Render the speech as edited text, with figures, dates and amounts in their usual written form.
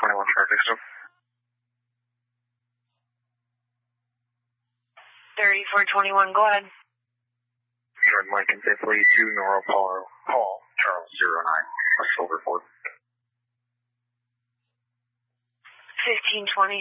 traffic stop. 3421, go ahead. Jordan Lincoln, Fifth Lee, 2 Nora Paul, Charles 09, Silver Ford. 1520.